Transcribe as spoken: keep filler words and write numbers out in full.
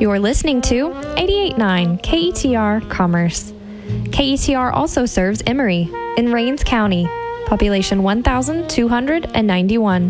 You're listening to eighty-eight point nine K E T R Commerce. K E T R also serves Emory in Rains County, population one thousand two hundred ninety-one.